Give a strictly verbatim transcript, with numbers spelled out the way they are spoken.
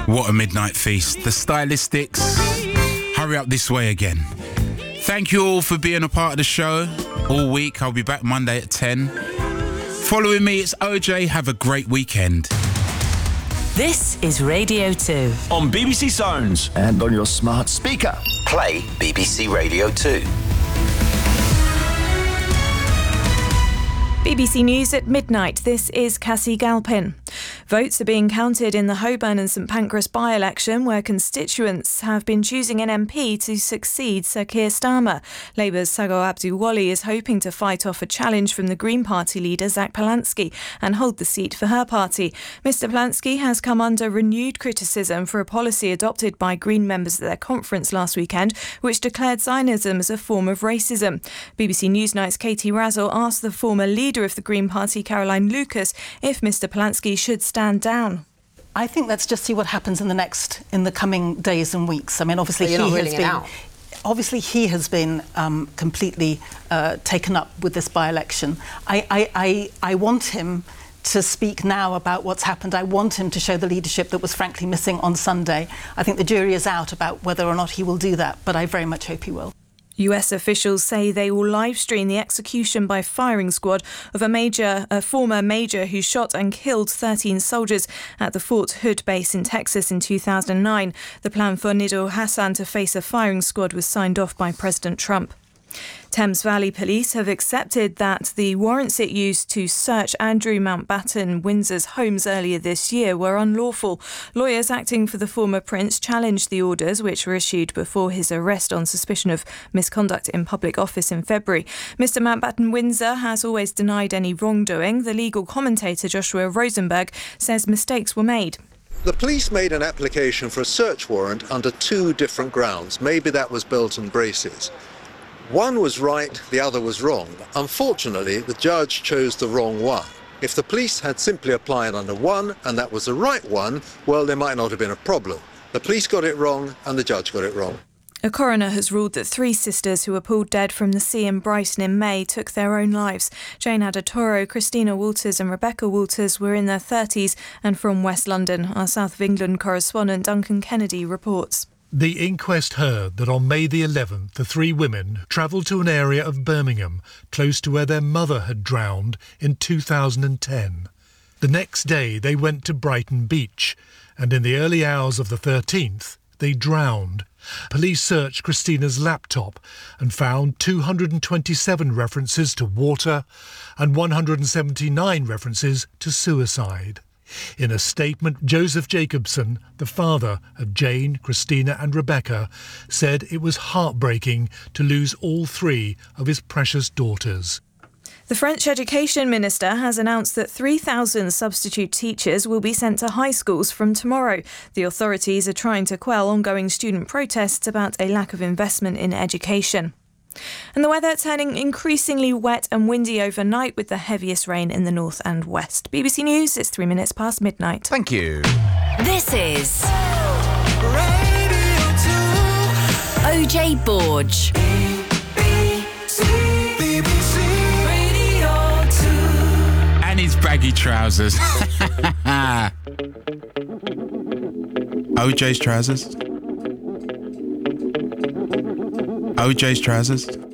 What a midnight feast. The Stylistics, Hurry Up This Way Again. Thank you all for being a part of the show all week. I'll be back Monday at ten. Following me, it's O J. Have a great weekend. This is Radio two. On B B C Sounds. And on your smart speaker. Play B B C Radio two. B B C News at midnight. This is Cassie Galpin. Votes are being counted in the Holborn and St Pancras by-election, where constituents have been choosing an M P to succeed Sir Keir Starmer. Labour's Sago Abdulwali is hoping to fight off a challenge from the Green Party leader Zach Polansky and hold the seat for her party. Mr Polansky has come under renewed criticism for a policy adopted by Green members at their conference last weekend, which declared Zionism as a form of racism. B B C Newsnight's Katie Razzle asked the former leader of the Green Party, Caroline Lucas, if Mr Polansky should stand down. I think let's just see what happens in the next, in the coming days and weeks. I mean, obviously, so he has been, obviously he has been um, completely uh, taken up with this by-election. I, I, I, I want him to speak now about what's happened. I want him to show the leadership that was frankly missing on Sunday. I think the jury is out about whether or not he will do that, but I very much hope he will. U S officials say they will live stream the execution by firing squad of a major, a former major who shot and killed thirteen soldiers at the Fort Hood base in Texas in two thousand nine. The plan for Nidal Hassan to face a firing squad was signed off by President Trump. Thames Valley Police have accepted that the warrants it used to search Andrew Mountbatten Windsor's homes earlier this year were unlawful. Lawyers acting for the former prince challenged the orders, which were issued before his arrest on suspicion of misconduct in public office in February. Mister Mountbatten Windsor has always denied any wrongdoing. The legal commentator Joshua Rosenberg says mistakes were made. The police made an application for a search warrant under two different grounds. Maybe that was belt and braces. One was right, the other was wrong. Unfortunately, the judge chose the wrong one. If the police had simply applied under one and that was the right one, well, there might not have been a problem. The police got it wrong and the judge got it wrong. A coroner has ruled that three sisters who were pulled dead from the sea in Brighton in May took their own lives. Jane Adatoro, Christina Walters and Rebecca Walters were in their thirties and from West London. Our South of England correspondent Duncan Kennedy reports. The inquest heard that on May the eleventh, the three women travelled to an area of Birmingham close to where their mother had drowned in two thousand ten. The next day they went to Brighton Beach, and in the early hours of the thirteenth, they drowned. Police searched Christina's laptop and found two hundred twenty-seven references to water and one hundred seventy-nine references to suicide. In a statement, Joseph Jacobson, the father of Jane, Christina and Rebecca, said it was heartbreaking to lose all three of his precious daughters. The French Education Minister has announced that three thousand substitute teachers will be sent to high schools from tomorrow. The authorities are trying to quell ongoing student protests about a lack of investment in education. And the weather turning increasingly wet and windy overnight with the heaviest rain in the north and west. B B C News, it's three minutes past midnight. Thank you. This is Radio two. O J Borge. B B C Radio two. And his baggy trousers. O J's trousers. O J's trousers.